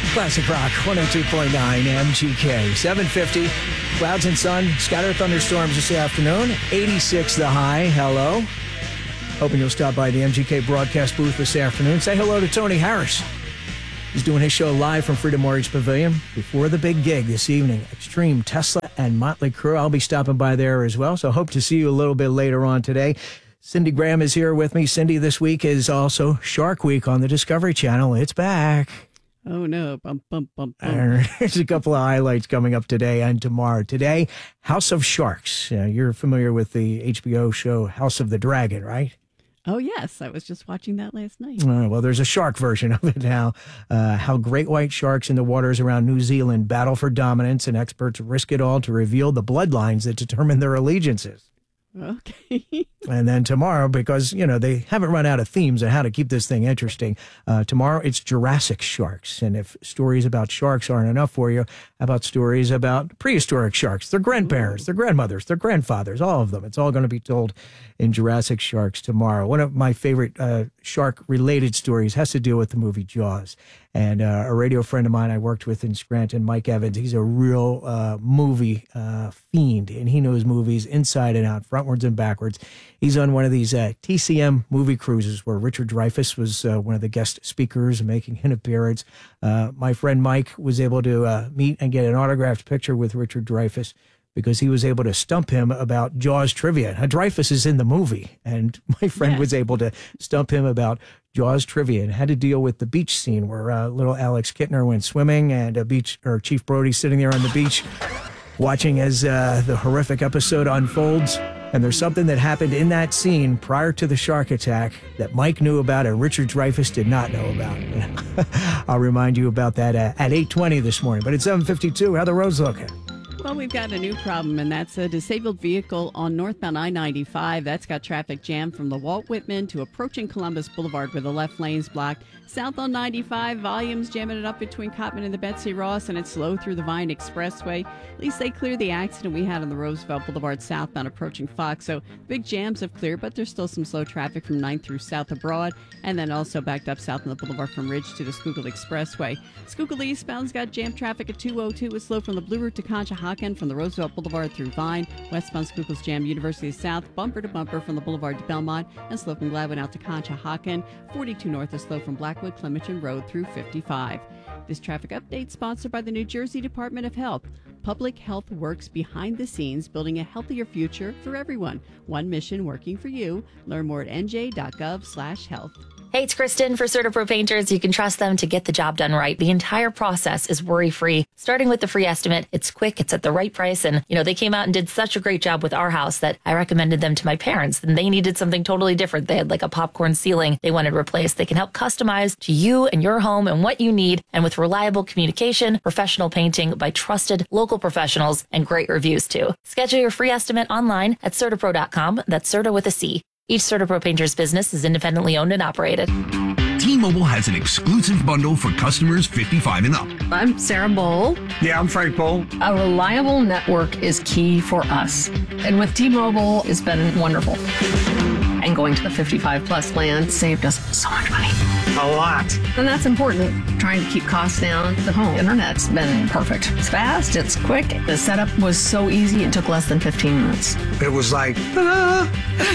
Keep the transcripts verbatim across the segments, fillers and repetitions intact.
Classic Rock one oh two point nine M G K. seven fifty. Clouds and sun. Scattered thunderstorms this afternoon. eighty-six the high. Hello. Hoping you'll stop by the M G K broadcast booth this afternoon. Say hello to Tony Harris. He's doing his show live from Freedom Mortgage Pavilion before the big gig this evening. Extreme, Tesla, and Motley Crue. I'll be stopping by there as well, so hope to see you a little bit later on today. Cindy Graham is here with me. Cindy, this week is also Shark Week on the Discovery Channel. It's back. Oh, no. Bum, bum, bum, bum. There's a couple of highlights coming up today and tomorrow. Today, House of Sharks. Uh, you're familiar with the H B O show House of the Dragon, right? Oh, yes. I was just watching that last night. Uh, well, there's a shark version of it now. Uh, how great white sharks in the waters around New Zealand battle for dominance, and experts risk it all to reveal the bloodlines that determine their allegiances. Okay. And then tomorrow, because, you know, they haven't run out of themes on how to keep this thing interesting. Uh, tomorrow, it's Jurassic sharks. And if stories about sharks aren't enough for you, how about stories about prehistoric sharks, their grandparents, their grandmothers, their grandfathers, all of them. It's all going to be told in Jurassic Sharks tomorrow. One of my favorite uh, shark-related stories has to do with the movie Jaws. And uh, a radio friend of mine I worked with in Scranton, Mike Evans, he's a real uh, movie uh, fiend, and he knows movies inside and out, frontwards and backwards. He's on one of these uh, T C M movie cruises where Richard Dreyfuss was uh, one of the guest speakers making an appearance. Uh, my friend Mike was able to uh, meet and get an autographed picture with Richard Dreyfuss because he was able to stump him about Jaws trivia. Now, Dreyfuss is in the movie, and my friend yes. was able to stump him about Jaws trivia and had to deal with the beach scene where uh, little Alex Kittner went swimming and a beach or Chief Brody sitting there on the beach watching as uh, the horrific episode unfolds. And there's something that happened in that scene prior to the shark attack that Mike knew about and Richard Dreyfuss did not know about. I'll remind you about that uh, at eight twenty this morning. But it's seven fifty-two. How the roads looking? Well, we've got a new problem, and that's a disabled vehicle on northbound I ninety-five. That's got traffic jammed from the Walt Whitman to approaching Columbus Boulevard where the left lane's blocked. South on ninety-five, volumes jamming it up between Cottman and the Betsy Ross, and it's slow through the Vine Expressway. At least they cleared the accident we had on the Roosevelt Boulevard southbound approaching Fox. So big jams have cleared, but there's still some slow traffic from ninth through South Abroad, and then also backed up south on the Boulevard from Ridge to the Schuylkill Expressway. Schuylkill eastbound's got jammed traffic at two oh two. It's slow from the Blue Route to Conshohocken, from the Roosevelt Boulevard through Vine. Westbound Schuylkill's jammed University South, bumper to bumper from the Boulevard to Belmont, and slow from Gladwin out to Conshohocken. forty-two north is slow from Blackwood, Clementon Road through fifty-five. This traffic update sponsored by the New Jersey Department of Health. Public Health works behind the scenes, building a healthier future for everyone. One mission working for you. Learn more at n j dot gov slash health. Hey, it's Kristen for CertaPro Painters. You can trust them to get the job done right. The entire process is worry-free. Starting with the free estimate, it's quick, it's at the right price, and, you know, they came out and did such a great job with our house that I recommended them to my parents, and they needed something totally different. They had like a popcorn ceiling they wanted replaced. They can help customize to you and your home and what you need, and with reliable communication, professional painting by trusted local professionals, and great reviews too. Schedule your free estimate online at CertaPro dot com. That's Certa with a C. Each CertaPro Painters business is independently owned and operated. T-Mobile has an exclusive bundle for customers fifty-five and up. I'm Sarah Bowl. Yeah, I'm Frank Bowl. A reliable network is key for us. And with T-Mobile, it's been wonderful. And going to the fifty-five plus plan saved us so much money. A lot. And that's important. Trying to keep costs down. The home internet's been perfect. It's fast, it's quick. The setup was so easy, it took less than fifteen minutes. It was like, ta-da!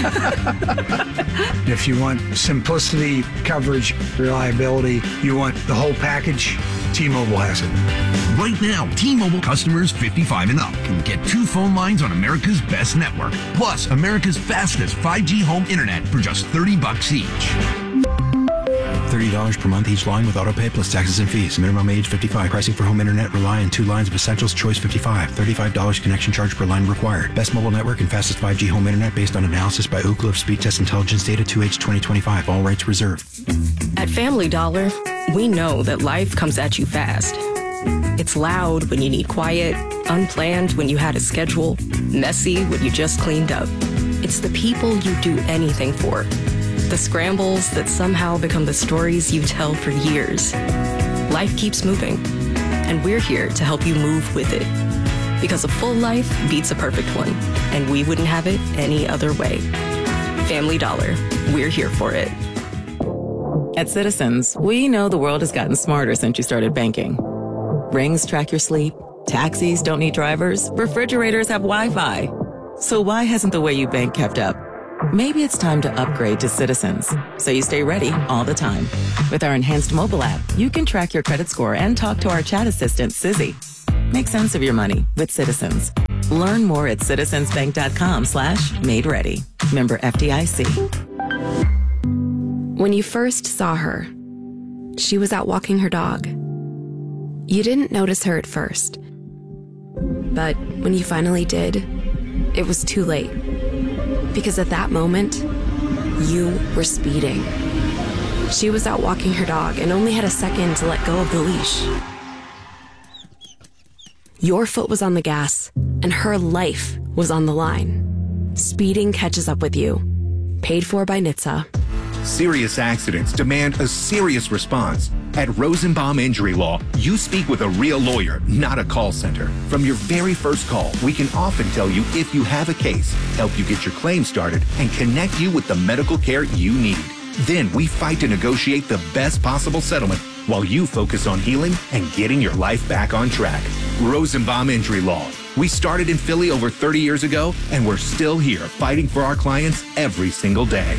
If you want simplicity, coverage, reliability, you want the whole package, T-Mobile has it. Right now, T-Mobile customers fifty-five and up can get two phone lines on America's best network, plus America's fastest five G home internet for just thirty bucks each. thirty dollars per month each line with autopay plus taxes and fees. Minimum age fifty-five. Pricing for home internet rely on two lines of Essentials Choice fifty-five. thirty-five dollars connection charge per line required. Best mobile network and fastest five G home internet based on analysis by Ookla of Speed Test Intelligence Data two H twenty twenty-five. All rights reserved. At Family Dollar, we know that life comes at you fast. It's loud when you need quiet, unplanned when you had a schedule, messy when you just cleaned up. It's the people you do anything for. The scrambles that somehow become the stories you tell for years. Life keeps moving, and we're here to help you move with it. Because a full life beats a perfect one, and we wouldn't have it any other way. Family Dollar, we're here for it. At Citizens, we know the world has gotten smarter since you started banking. Rings track your sleep, taxis don't need drivers, refrigerators have Wi-Fi. So why hasn't the way you bank kept up? Maybe it's time to upgrade to Citizens, so you stay ready all the time. With our enhanced mobile app, you can track your credit score and talk to our chat assistant, Sizzy. Make sense of your money with Citizens. Learn more at citizensbank.com slash made ready. Member F D I C. When you first saw her, she was out walking her dog. You didn't notice her at first. But when you finally did, it was too late. Because at that moment, you were speeding. She was out walking her dog and only had a second to let go of the leash. Your foot was on the gas, and her life was on the line. Speeding catches up with you. Paid for by N H T S A. Serious accidents demand a serious response. At Rosenbaum Injury Law, you speak with a real lawyer, not a call center. From your very first call, we can often tell you if you have a case, help you get your claim started, and connect you with the medical care you need. Then we fight to negotiate the best possible settlement while you focus on healing and getting your life back on track. Rosenbaum Injury Law. We started in Philly over thirty years ago, and we're still here fighting for our clients every single day.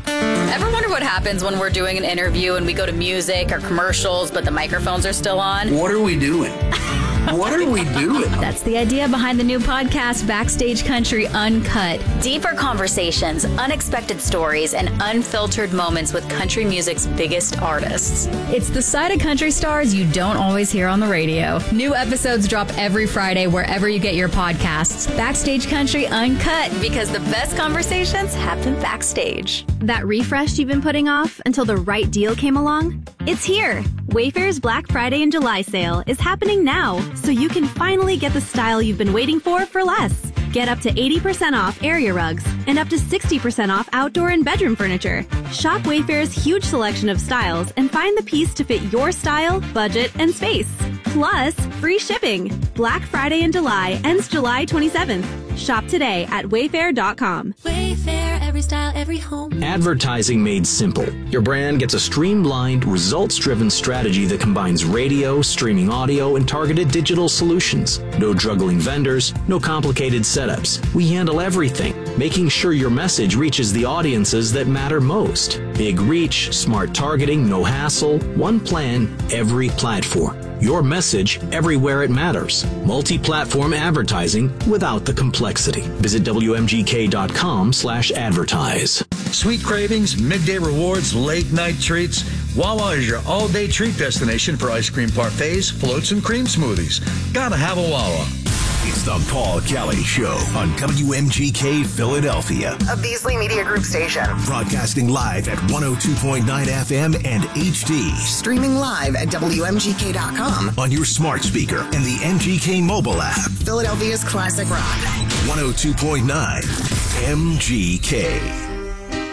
Ever wonder what happens when we're doing an interview and we go to music or commercials, but the microphones are still on? What are we doing? What are we doing? That's the idea behind the new podcast, Backstage Country Uncut. Deeper conversations, unexpected stories, and unfiltered moments with country music's biggest artists. It's the side of country stars you don't always hear on the radio. New episodes drop every Friday wherever you get your podcasts. Backstage Country Uncut. Because the best conversations happen backstage. That refresh you've been putting off until the right deal came along? It's here. Wayfair's Black Friday and July sale is happening now, so you can finally get the style you've been waiting for for less. Get up to eighty percent off area rugs and up to sixty percent off outdoor and bedroom furniture. Shop Wayfair's huge selection of styles and find the piece to fit your style, budget, and space. Plus, free shipping. Black Friday in July ends July twenty-seventh. Shop today at wayfair dot com. Wayfair, every style, every home. Advertising made simple. Your brand gets a streamlined, results-driven strategy that combines radio, streaming audio, and targeted digital solutions. No juggling vendors, no complicated setups. We handle everything, making sure your message reaches the audiences that matter most. Big reach, smart targeting, no hassle, one plan, every platform. Your message everywhere it matters. Multi-platform advertising without the complexity. Visit W M G K dot com slash advertise. Sweet cravings, midday rewards, late night treats. Wawa is your all-day treat destination for ice cream parfaits, floats, and cream smoothies. Gotta have a Wawa. It's the Paul Kelly Show on W M G K Philadelphia, a Beasley Media Group station. Broadcasting live at one oh two point nine F M and H D. Streaming live at W M G K dot com. On your smart speaker and the M G K mobile app. Philadelphia's classic rock. one oh two point nine M G K.